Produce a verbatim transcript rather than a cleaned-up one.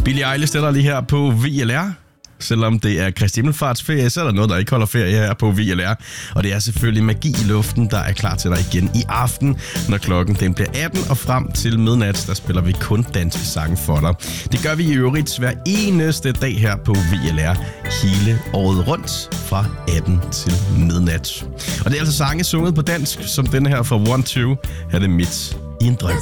Billie Eilish stiller lige her på V L R. Selvom det er Kristi Himmelfartsferie, så er der noget, der ikke holder ferie her på V L R. Og det er selvfølgelig Magi i Luften, der er klar til dig igen i aften, når klokken den bliver atten og frem til midnat. Der spiller vi kun danske sange for dig. Det gør vi i øvrigt hver eneste dag her på V L R, hele året rundt fra atten til midnat. Og det er altså sange sunget på dansk, som denne her fra One Two, er det midt i en drøm.